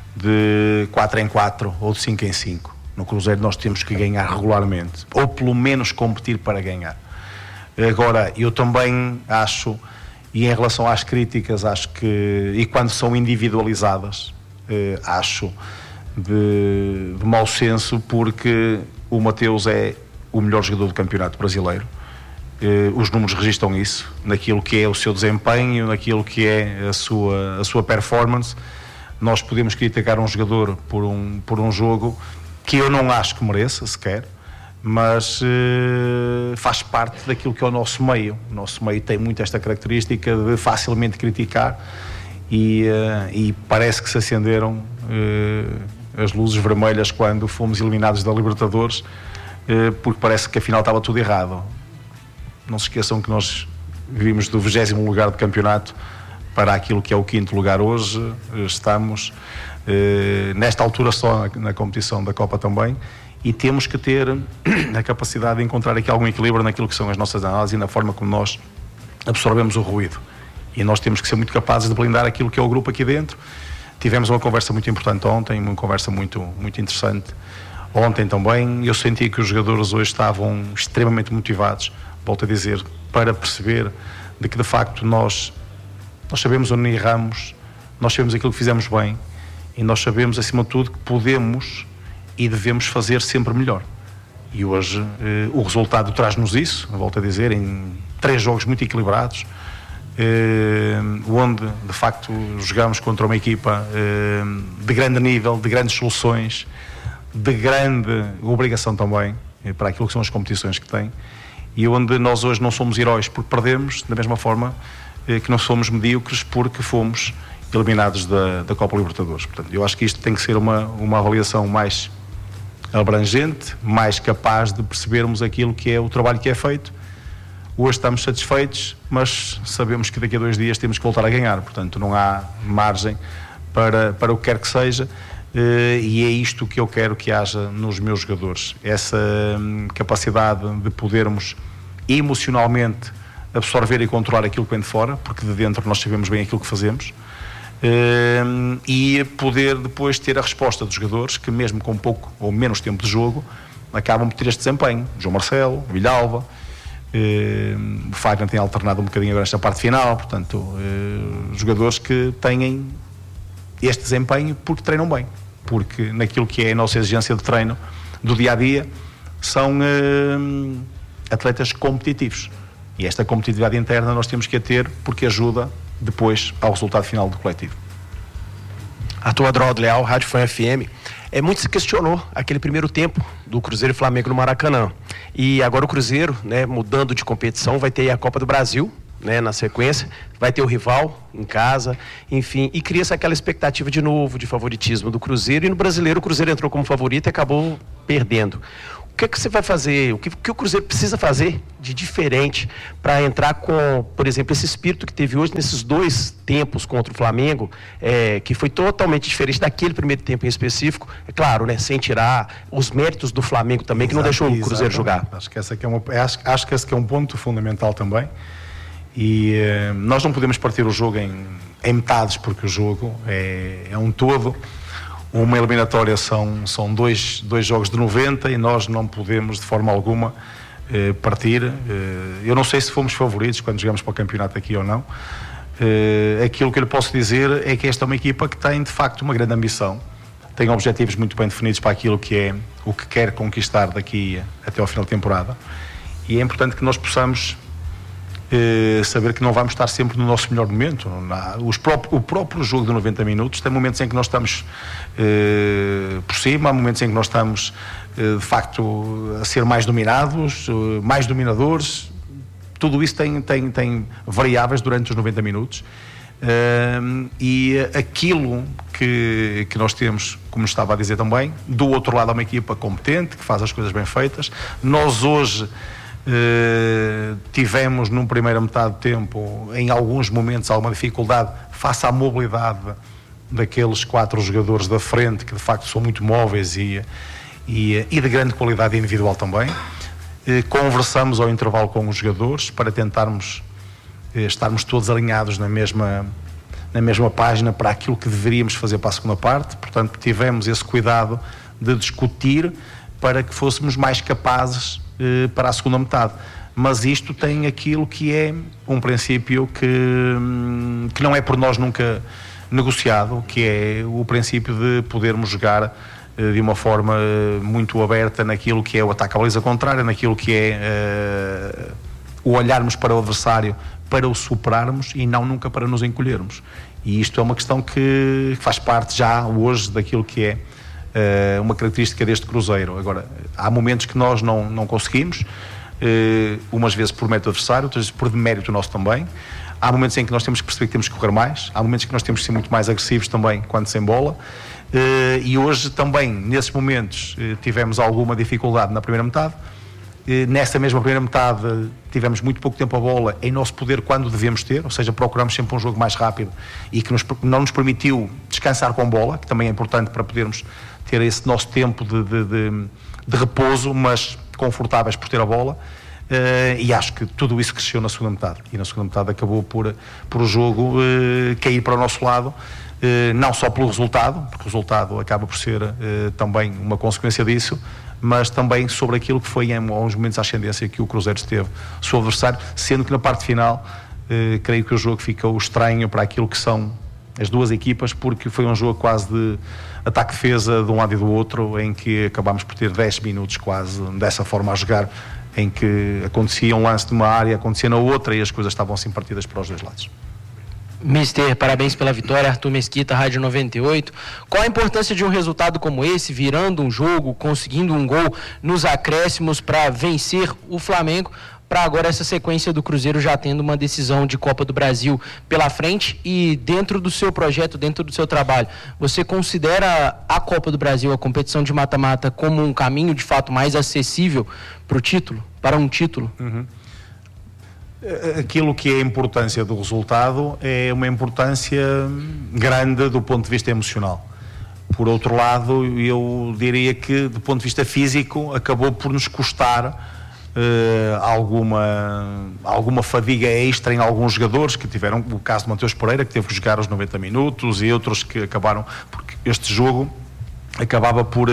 de quatro em quatro ou de cinco em cinco. No Cruzeiro nós temos que ganhar regularmente, ou pelo menos competir para ganhar. Agora, eu também acho, e em relação às críticas, acho que, e quando são individualizadas, eh, acho de, de mau senso, porque o Mateus é o melhor jogador do Campeonato Brasileiro. Eh, os números registram isso, naquilo que é o seu desempenho, naquilo que é a sua, a sua performance. Nós podemos criticar um jogador por um, por um jogo que eu não acho que mereça sequer, mas uh, faz parte daquilo que é o nosso meio. O nosso meio tem muito esta característica de facilmente criticar e, uh, e parece que se acenderam uh, as luzes vermelhas quando fomos eliminados da Libertadores, uh, porque parece que afinal estava tudo errado. Não se esqueçam que nós vimos do vigésimo lugar do campeonato para aquilo que é o quinto lugar hoje. Estamos uh, nesta altura só na, na competição da Copa também, e temos que ter a capacidade de encontrar aqui algum equilíbrio naquilo que são as nossas análises e na forma como nós absorvemos o ruído. E nós temos que ser muito capazes de blindar aquilo que é o grupo aqui dentro. Tivemos uma conversa muito importante ontem, uma conversa muito, muito interessante ontem também. Eu senti que os jogadores hoje estavam extremamente motivados, volto a dizer, para perceber de que de facto nós, nós sabemos onde erramos, nós sabemos aquilo que fizemos bem e nós sabemos acima de tudo que podemos e devemos fazer sempre melhor. E hoje eh, o resultado traz-nos isso, volto a dizer, em três jogos muito equilibrados, eh, onde de facto jogamos contra uma equipa eh, de grande nível, de grandes soluções, de grande obrigação também eh, para aquilo que são as competições que tem, e onde nós hoje não somos heróis porque perdemos, da mesma forma eh, que não somos medíocres porque fomos eliminados da, da Copa Libertadores. Portanto, eu acho que isto tem que ser uma, uma avaliação mais abrangente, mais capaz de percebermos aquilo que é o trabalho que é feito. Hoje estamos satisfeitos, mas sabemos que daqui a dois dias temos que voltar a ganhar, portanto não há margem para, para o que quer que seja, e é isto que eu quero que haja nos meus jogadores, essa capacidade de podermos emocionalmente absorver e controlar aquilo que vem de fora, porque de dentro nós sabemos bem aquilo que fazemos, Uh, e poder depois ter a resposta dos jogadores que mesmo com pouco ou menos tempo de jogo acabam por ter este desempenho. João Marcelo, Vidalba, uh, o Fagner tem alternado um bocadinho agora esta parte final, portanto uh, jogadores que têm este desempenho porque treinam bem, porque naquilo que é a nossa exigência de treino do dia-a-dia são uh, atletas competitivos, e esta competitividade interna nós temos que a ter porque ajuda depois ao resultado final do coletivo. Arthur Adroaldo Leal, Rádio Fã F M. É, muito se questionou aquele primeiro tempo do Cruzeiro e Flamengo no Maracanã. E agora o Cruzeiro, né, mudando de competição, vai ter a Copa do Brasil, né, na sequência, vai ter o rival em casa, enfim, e cria-se aquela expectativa de novo, de favoritismo do Cruzeiro, e no Brasileiro o Cruzeiro entrou como favorito e acabou perdendo. O que é que você vai fazer, o que, que o Cruzeiro precisa fazer de diferente para entrar com, por exemplo, esse espírito que teve hoje nesses dois tempos contra o Flamengo, é, que foi totalmente diferente daquele primeiro tempo em específico, é claro, né, sem tirar os méritos do Flamengo também, que Exato, não deixou o Cruzeiro jogar. Acho que, essa aqui é uma, acho, acho que esse que é um ponto fundamental também, e eh, nós não podemos partir o jogo em, em metades, porque o jogo é, é um todo. Uma eliminatória são, são dois, dois jogos de noventa e nós não podemos de forma alguma eh, partir. Eh, eu não sei se fomos favoritos quando jogamos para o campeonato aqui ou não. Eh, aquilo que eu lhe posso dizer é que esta é uma equipa que tem de facto uma grande ambição, tem objetivos muito bem definidos para aquilo que é o que quer conquistar daqui até ao final da temporada, e é importante que nós possamos Uh, saber que não vamos estar sempre no nosso melhor momento. Os próprios, o próprio jogo de noventa minutos tem momentos em que nós estamos uh, por cima, há momentos em que nós estamos uh, de facto a ser mais dominados, uh, mais dominadores. Tudo isso tem, tem, tem variáveis durante os noventa minutos, uh, e aquilo que, que nós temos, como estava a dizer também, do outro lado há uma equipa competente, que faz as coisas bem feitas. Nós hoje Uh, tivemos num primeira metade de tempo, em alguns momentos, alguma dificuldade face à mobilidade daqueles quatro jogadores da frente, que de facto são muito móveis e, e, e de grande qualidade individual também. Uh, conversamos ao intervalo com os jogadores para tentarmos uh, estarmos todos alinhados na mesma, na mesma página para aquilo que deveríamos fazer para a segunda parte. Portanto, tivemos esse cuidado de discutir para que fôssemos mais capazes para a segunda metade, mas isto tem aquilo que é um princípio que, que não é por nós nunca negociado, que é o princípio de podermos jogar de uma forma muito aberta naquilo que é o ataque à baliza contrária, naquilo que é uh, o olharmos para o adversário para o superarmos e não nunca para nos encolhermos, e isto é uma questão que faz parte já hoje daquilo que é Uh, uma característica deste Cruzeiro. Agora, há momentos que nós não, não conseguimos, uh, umas vezes por mérito do adversário, outras vezes por demérito nosso também. Há momentos em que nós temos que perceber que temos que correr mais, há momentos que nós temos que ser muito mais agressivos também quando sem bola, uh, e hoje também, nesses momentos, uh, tivemos alguma dificuldade na primeira metade. Uh, nessa mesma primeira metade tivemos muito pouco tempo a bola em nosso poder quando devemos ter, ou seja, procuramos sempre um jogo mais rápido e que nos, não nos permitiu descansar com bola, que também é importante para podermos ter esse nosso tempo de, de, de, de repouso, mas confortáveis por ter a bola, uh, e acho que tudo isso cresceu na segunda metade, e na segunda metade acabou por, por o jogo uh, cair para o nosso lado, uh, não só pelo resultado, porque o resultado acaba por ser uh, também uma consequência disso, mas também sobre aquilo que foi em alguns momentos a ascendência que o Cruzeiro esteve sobre o adversário, sendo que na parte final uh, creio que o jogo ficou estranho para aquilo que são as duas equipas, porque foi um jogo quase de ataque-defesa de um lado e do outro, em que acabámos por ter dez minutos quase dessa forma a jogar, em que acontecia um lance de uma área, acontecia na outra e as coisas estavam assim partidas para os dois lados. Mister, parabéns pela vitória. Arthur Mesquita, Rádio noventa e oito. Qual a importância de um resultado como esse, virando um jogo, conseguindo um gol nos acréscimos para vencer o Flamengo, para agora essa sequência do Cruzeiro já tendo uma decisão de Copa do Brasil pela frente? E dentro do seu projeto, dentro do seu trabalho, você considera a Copa do Brasil, a competição de mata-mata, como um caminho de fato mais acessível para o título, para um título? Uhum. Aquilo que é a importância do resultado é uma importância grande do ponto de vista emocional. Por outro lado, eu diria que do ponto de vista físico acabou por nos custar Uh, alguma, alguma fadiga extra em alguns jogadores que tiveram, o caso de Mateus Pereira, que teve que jogar aos noventa minutos, e outros que acabaram, porque este jogo acabava por uh,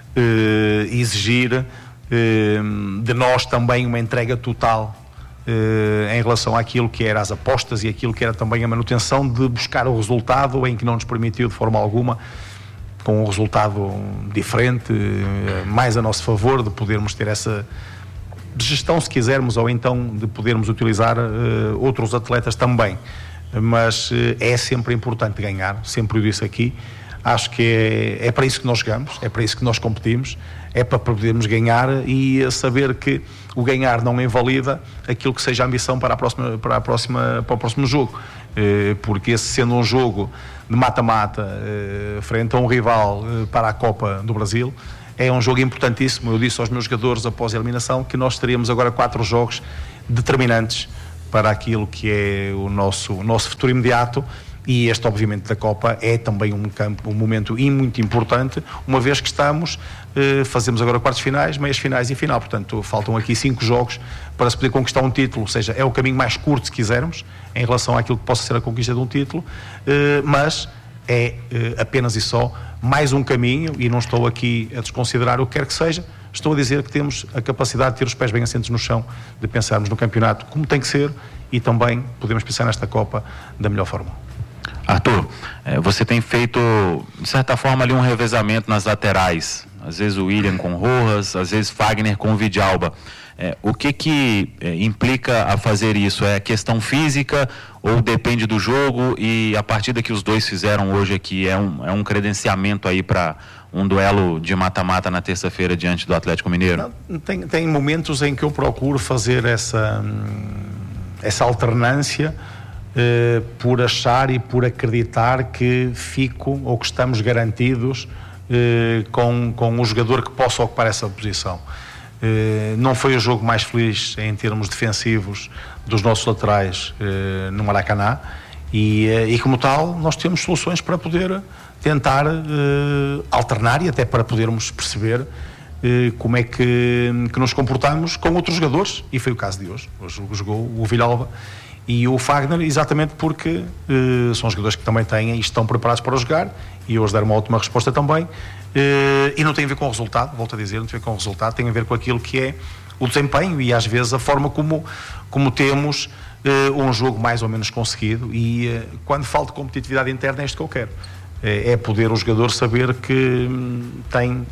exigir uh, de nós também uma entrega total uh, em relação àquilo que era as apostas e aquilo que era também a manutenção de buscar o resultado, em que não nos permitiu de forma alguma, com um resultado diferente, uh, mais a nosso favor, de podermos ter essa de gestão, se quisermos, ou então de podermos utilizar uh, outros atletas também, mas uh, é sempre importante ganhar, sempre o disse aqui. Acho que é, é para isso que nós jogamos, é para isso que nós competimos, é para podermos ganhar e saber que o ganhar não invalida aquilo que seja a ambição para, a próxima, para, a próxima, para o próximo jogo. Porque esse sendo um jogo de mata-mata frente a um rival para a Copa do Brasil, é um jogo importantíssimo. Eu disse aos meus jogadores após a eliminação que nós teríamos agora quatro jogos determinantes para aquilo que é o nosso, o nosso futuro imediato, e este obviamente da Copa é também um campo, um momento muito importante, uma vez que estamos, eh, fazemos agora quartos finais, meias finais e final, portanto faltam aqui cinco jogos para se poder conquistar um título, ou seja, é o caminho mais curto se quisermos, em relação àquilo que possa ser a conquista de um título, eh, mas é eh, apenas e só mais um caminho, e não estou aqui a desconsiderar o que quer que seja, estou a dizer que temos a capacidade de ter os pés bem assentos no chão, de pensarmos no campeonato como tem que ser, e também podemos pensar nesta Copa da melhor forma. Arthur, você tem feito, de certa forma, ali um revezamento nas laterais. Às vezes o William com o Rojas, às vezes Fagner com o Vidalba. É, o que que é, implica a fazer isso? É questão física ou depende do jogo? E a partida que os dois fizeram hoje aqui é um, é um credenciamento aí para um duelo de mata-mata na terça-feira diante do Atlético Mineiro? Não, tem, tem momentos em que eu procuro fazer essa, essa alternância, Uh, por achar e por acreditar que fico ou que estamos garantidos uh, com, com o jogador que possa ocupar essa posição. Uh, não foi o jogo mais feliz em termos defensivos dos nossos laterais uh, no Maracanã, e, uh, e como tal nós temos soluções para poder tentar uh, alternar e até para podermos perceber uh, como é que, que nos comportamos com outros jogadores, e foi o caso de hoje. Hoje jogou o Vidalba e o Fagner, exatamente porque uh, são jogadores que também têm e estão preparados para jogar, e hoje deram uma ótima resposta também, uh, e não tem a ver com o resultado, volto a dizer, não tem a ver com o resultado, tem a ver com aquilo que é o desempenho e às vezes a forma como, como temos uh, um jogo mais ou menos conseguido, e uh, quando falo de competitividade interna é isto que eu quero, é, é poder o jogador saber que hum, tem uh,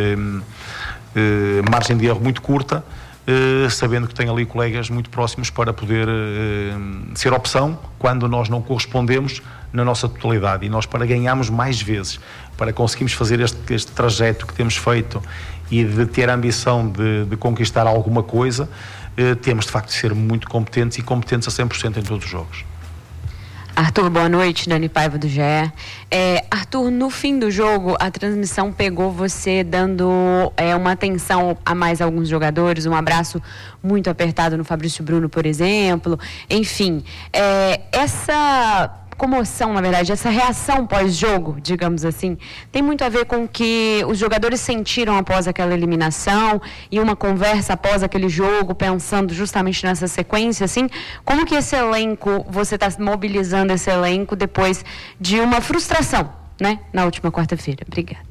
uh, margem de erro muito curta, Uh, sabendo que tem ali colegas muito próximos para poder uh, ser opção quando nós não correspondemos na nossa totalidade, e nós, para ganharmos mais vezes, para conseguirmos fazer este, este trajeto que temos feito e de ter a ambição de, de conquistar alguma coisa, uh, temos de facto de ser muito competentes, e competentes a cem por cento em todos os jogos. Arthur, boa noite, Dani Paiva do G E. É, Arthur, no fim do jogo, a transmissão pegou você dando é, uma atenção a mais a alguns jogadores, um abraço muito apertado no Fabrício Bruno, por exemplo. Enfim, é, essa comoção, na verdade, essa reação pós-jogo, digamos assim, tem muito a ver com o que os jogadores sentiram após aquela eliminação, e uma conversa após aquele jogo, pensando justamente nessa sequência, assim, como que esse elenco, você está mobilizando esse elenco depois de uma frustração, né, na última quarta-feira? Obrigada.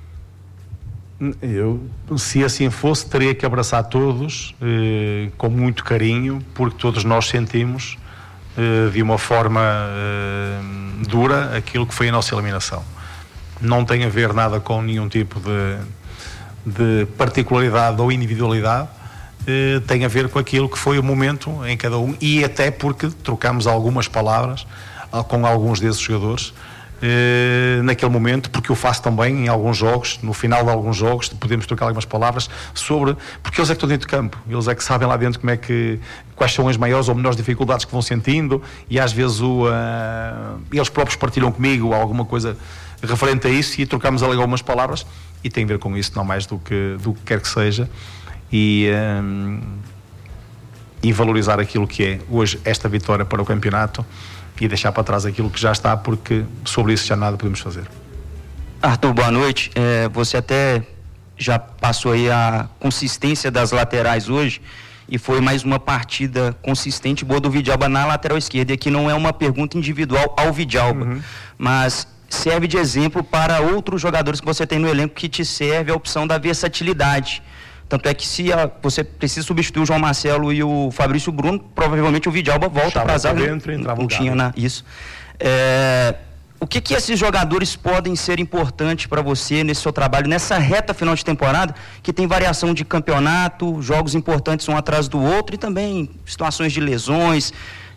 Eu, se assim fosse, teria que abraçar todos eh, com muito carinho, porque todos nós sentimos de uma forma uh, dura aquilo que foi a nossa eliminação. Não tem a ver nada com nenhum tipo de, de particularidade ou individualidade, uh, tem a ver com aquilo que foi o momento em cada um, e até porque trocamos algumas palavras uh, com alguns desses jogadores Uh, naquele momento, porque eu faço também em alguns jogos, no final de alguns jogos podemos trocar algumas palavras sobre, porque eles é que estão dentro de campo, eles é que sabem lá dentro como é que, quais são as maiores ou menores dificuldades que vão sentindo, e às vezes o, uh, eles próprios partilham comigo alguma coisa referente a isso, e trocamos ali algumas palavras, e tem a ver com isso, não mais do que, do que quer que seja, e, um, e valorizar aquilo que é hoje esta vitória para o campeonato, e deixar para trás aquilo que já está, porque sobre isso já nada podemos fazer. Arthur, boa noite. É, você até já passou aí a consistência das laterais hoje, e foi mais uma partida consistente boa do Vidalba na lateral esquerda. E aqui não é uma pergunta individual ao Vidalba, uhum. mas serve de exemplo para outros jogadores que você tem no elenco, que te serve a opção da versatilidade. Tanto é que se a, você precisa substituir o João Marcelo e o Fabrício Bruno, provavelmente o Vidalba volta para a zaga. Não, não tinha na, isso. É, o que que esses jogadores podem ser importantes para você nesse seu trabalho, nessa reta final de temporada, que tem variação de campeonato, jogos importantes um atrás do outro, e também situações de lesões,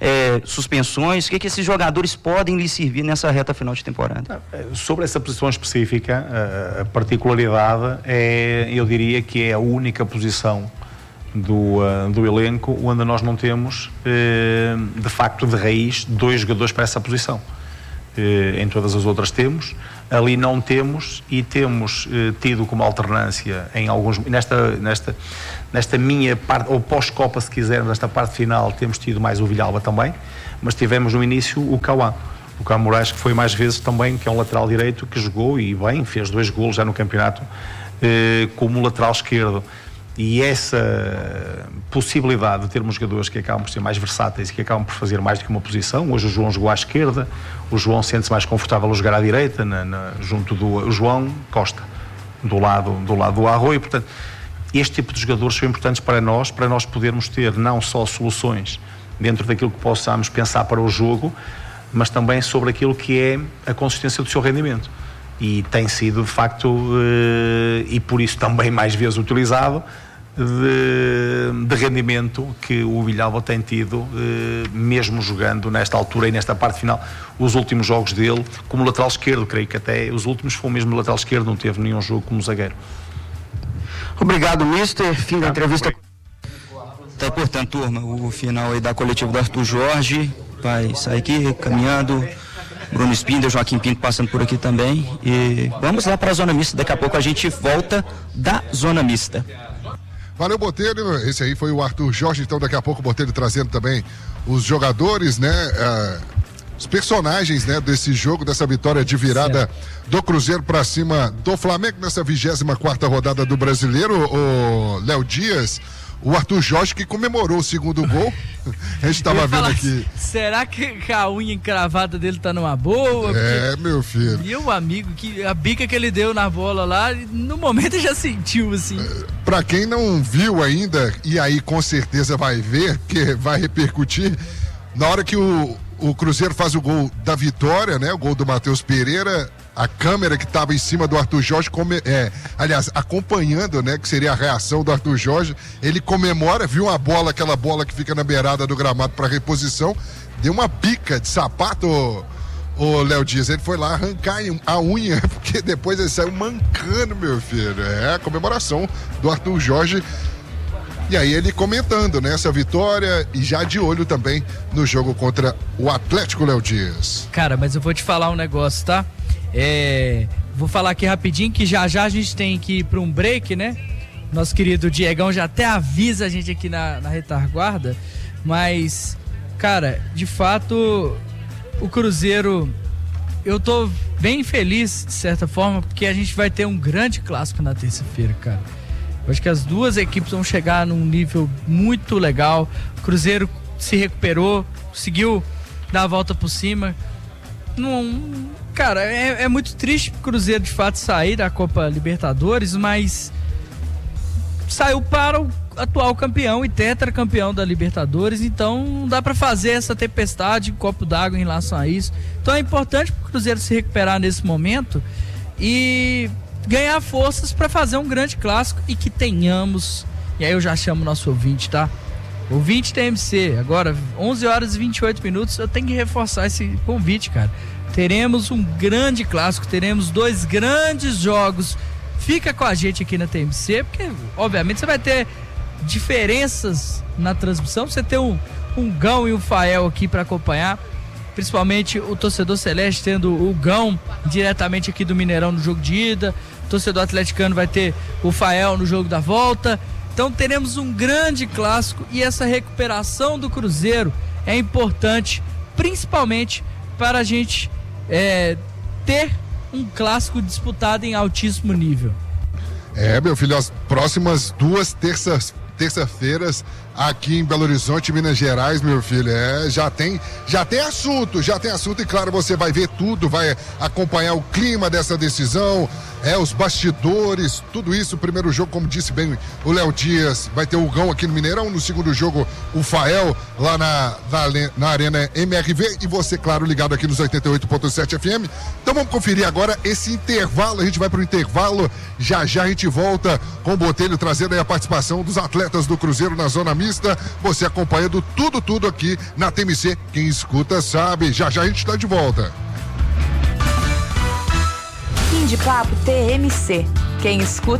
é, suspensões? O que, que esses jogadores podem lhe servir nessa reta final de temporada? Sobre essa posição específica, a particularidade é, eu diria que é a única posição do, do elenco onde nós não temos, de facto, de raiz, dois jogadores para essa posição. Em todas as outras temos, ali não temos, e temos tido como alternância em alguns, nesta, nesta, nesta minha parte, ou pós-Copa, se quisermos, nesta parte final, temos tido mais o Villalba também, mas tivemos no início o Cauã, o Cauã Moraes, que foi mais vezes também, que é um lateral direito, que jogou e bem, fez dois golos já no campeonato, como lateral esquerdo. E essa possibilidade de termos jogadores que acabam por ser mais versáteis e que acabam por fazer mais do que uma posição. Hoje o João jogou à esquerda, o João sente-se mais confortável a jogar à direita, na, na, junto do o João Costa, do lado do, lado do Arroio. Portanto, este tipo de jogadores são importantes para nós, para nós podermos ter não só soluções dentro daquilo que possamos pensar para o jogo, mas também sobre aquilo que é a consistência do seu rendimento. E tem sido, de facto, uh, e por isso também mais vezes utilizado, de, de rendimento que o Villalba tem tido, uh, mesmo jogando nesta altura e nesta parte final. Os últimos jogos dele, como lateral esquerdo, creio que até os últimos foi mesmo lateral esquerdo, não teve nenhum jogo como zagueiro. Obrigado, mister. Fim da entrevista. Tá, portanto, turma, o final aí da coletiva do Arthur Jorge vai sair aqui caminhando. Bruno Spindler, Joaquim Pinto passando por aqui também. E vamos lá para a zona mista. Daqui a pouco a gente volta da zona mista. Valeu, Botelho. Esse aí foi o Arthur Jorge. Então, daqui a pouco o Botelho trazendo também os jogadores, né? Uh, os personagens, né? Desse jogo, dessa vitória de virada certo. do Cruzeiro para cima do Flamengo nessa vigésima quarta rodada do Brasileiro. O Léo Dias. O Arthur Jorge que comemorou o segundo gol. A gente tava vendo falar, aqui. Será que a unha encravada dele tá numa boa? É, porque... meu filho. E o amigo, que a bica que ele deu na bola lá, no momento já sentiu, assim. É, pra quem não viu ainda, e aí com certeza vai ver, que vai repercutir, na hora que o, o Cruzeiro faz o gol da vitória, né? O gol do Matheus Pereira. A câmera que estava em cima do Arthur Jorge, come, é, aliás, acompanhando, né, que seria a reação do Arthur Jorge, ele comemora, viu a bola, aquela bola que fica na beirada do gramado para reposição, deu uma bica de sapato, o Léo Dias, ele foi lá arrancar a unha, porque depois ele saiu mancando, meu filho. É a comemoração do Arthur Jorge. E aí ele comentando, né, essa vitória e já de olho também no jogo contra o Atlético, Léo Dias. Cara, mas eu vou te falar um negócio, tá? É, vou falar aqui rapidinho que já já a gente tem que ir para um break, né? Nosso querido Diegão já até avisa a gente aqui na, na retaguarda, mas, cara, de fato, o Cruzeiro, eu tô bem feliz, de certa forma, porque a gente vai ter um grande clássico na terça-feira, cara. Eu acho que as duas equipes vão chegar num nível muito legal. O Cruzeiro se recuperou, conseguiu dar a volta por cima. Não, cara, é, é muito triste o Cruzeiro de fato sair da Copa Libertadores, mas saiu para o atual campeão e tetracampeão da Libertadores, então não dá para fazer essa tempestade, um copo d'água em relação a isso. Então é importante para o Cruzeiro se recuperar nesse momento e ganhar forças para fazer um grande clássico e que tenhamos, e aí eu já chamo o nosso ouvinte, tá? Ouvinte T M C, agora onze horas e vinte e oito minutos, eu tenho que reforçar esse convite, cara. Teremos um grande clássico, teremos dois grandes jogos. Fica com a gente aqui na T M C, porque obviamente você vai ter diferenças na transmissão, você ter um, um Gão e um Fael aqui para acompanhar, principalmente o torcedor celeste tendo o Gão diretamente aqui do Mineirão no jogo de ida, o torcedor atleticano vai ter o Fael no jogo da volta. Então teremos um grande clássico e essa recuperação do Cruzeiro é importante, principalmente para a gente é, ter um clássico disputado em altíssimo nível. É, meu filho, as próximas duas terças, terça-feiras aqui em Belo Horizonte, Minas Gerais, meu filho, é, já tem, já tem assunto, já tem assunto e claro, você vai ver tudo, vai acompanhar o clima dessa decisão, é, os bastidores, tudo isso. O primeiro jogo, como disse bem o Léo Dias, vai ter o Gão aqui no Mineirão, no segundo jogo o Fael lá na, na, na Arena M R V e você, claro, ligado aqui nos oitenta e oito ponto sete F M. Então vamos conferir agora esse intervalo, a gente vai pro intervalo, já já a gente volta com o Botelho trazendo aí a participação dos atletas do Cruzeiro na zona mista, você acompanhando tudo, tudo aqui na T M C. Quem escuta sabe. Já já a gente tá de volta. Fim de papo T M C. Quem escuta